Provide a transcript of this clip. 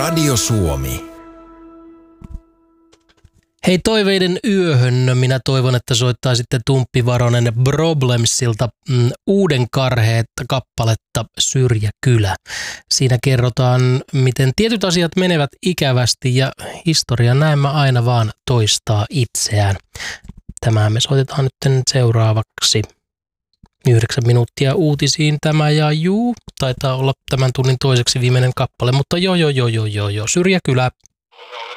Radio Suomi. Hei, toiveiden yöhön minä toivon, että soittaa sitten Tumppi Varonen Problemsilta uuden karheetta kappaletta Syrjäkylä. Siinä kerrotaan, miten tietyt asiat menevät ikävästi ja historia näemmä aina vaan toistaa itseään. Tämä me soitetaan nyt seuraavaksi. 9 minuuttia uutisiin tämä ja taitaa olla tämän tunnin toiseksi viimeinen kappale, mutta joo, Syrjäkylä.